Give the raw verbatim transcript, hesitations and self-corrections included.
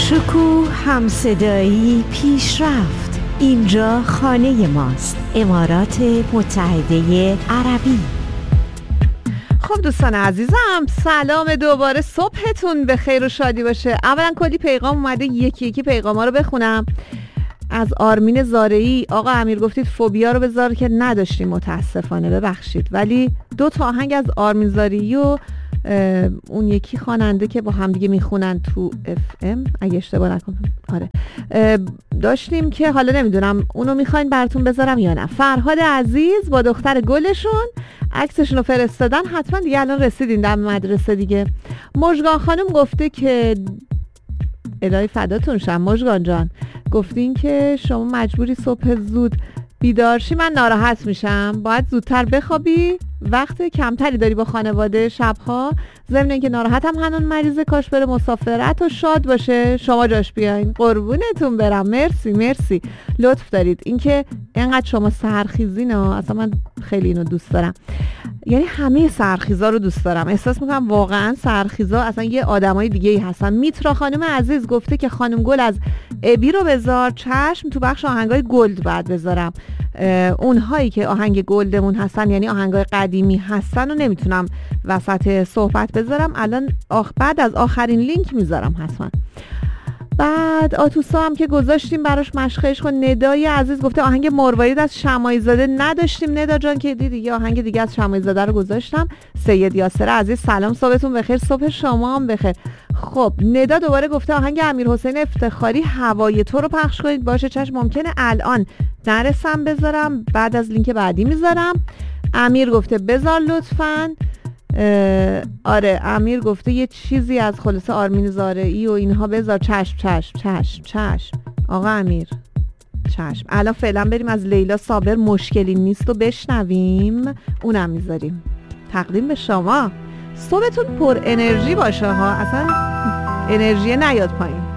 شکوه، همصدایی، پیشرفت. اینجا خانه ماست، امارات متحده عربی. خب دوستان عزیزم، سلام دوباره، صبحتون به خیر و شادی باشه. اولا کلی پیغام اومده، یکی یکی پیغام ها رو بخونم. از آرمین زارعی: آقا امیر گفتید فوبیا رو بذار که نداشتیم متاسفانه، ببخشید، ولی دو تا آهنگ از آرمین زارعی و اون یکی خواننده که با هم دیگه میخونن تو اف ام اگه اشتباه نکنم، آره داشتیم که حالا نمیدونم اونو میخواین براتون بذارم یا نه. فرهاد عزیز با دختر گلشون عکسشون رو فرستادن، حتما دیگه الان رسیدین در مدرسه دیگه. مژگان خانم گفته که الهی فداتون شم مژگان جان، گفتین که شما مجبوری صبح زود بیدارشی، من ناراحت میشم، باید زودتر بخوابی، وقت کمتری داری با خانواده شبها، ضمن اینکه ناراحتم هنون مریضه، کاش بره مسافرت و شاد باشه، شما جاش بیاین. قربونتون برم، مرسی مرسی، لطف دارید. اینکه اینقدر شما سحرخیزین ها، اصلا من خیلی اینو دوست دارم، یعنی همه سحرخیزا رو دوست دارم، احساس میکنم واقعا سحرخیزا اصلا یه آدمای دیگه ای هستن. میترا خانم عزیز گفته که خانم گل از ابی رو بذار، چشم، تو بخش آهنگای گلد بعد بذارم، اونهایی که آهنگ گلدمون هستن یعنی آهنگای قدیمی هستن و نمیتونم وسط صحبت بذارم، الان آخ... بعد از آخرین لینک میذارم حتما. بعد آتوسا هم که گذاشتیم براش مشقش کن. ندای عزیز گفته آهنگ مروارید از شماعی زاده نداشتیم، ندا جان که دیدی یه آهنگ دیگه از شماعی زاده رو گذاشتم. سید یاسر عزیز سلام، صبحتون بخیر. صبح شما هم بخیر. خب ندا دوباره گفته آهنگ امیر حسین افتخاری هوای تو رو پخش کنید. باشه چشم، ممکنه الان نرسم بذارم، بعد از لینک بعدی میذارم. امیر گفته بذار لطفاً. آره امیر گفته یه چیزی از خلاصه آرمین زارعی و اینها بذار. چشم چشم چشم چشم آقا امیر، چشم. الان فعلا بریم از لیلا صابر مشکلی نیست و بشنویم، اونم میذاریم. تقدیم به شما، صبحتون پر انرژی باشه ها، اصلا انرژی نیاد پایین.